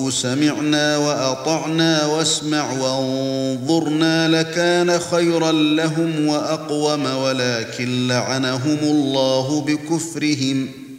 سمعنا وأطعنا واسمع وانظرنا لكان خيرا لهم وأقوم ولكن لعنهم الله بكفرهم